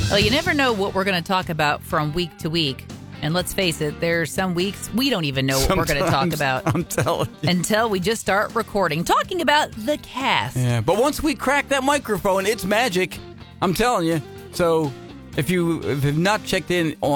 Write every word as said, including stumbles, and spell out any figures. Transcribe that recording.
Well, you never know what we're going to talk about from week to week. And let's face it, there's some weeks we don't even know what Sometimes, we're going to talk about. I'm telling you. Until we just start recording, talking about the cast. Yeah, but once we crack that microphone, it's magic. I'm telling you. So if you if you've not checked in on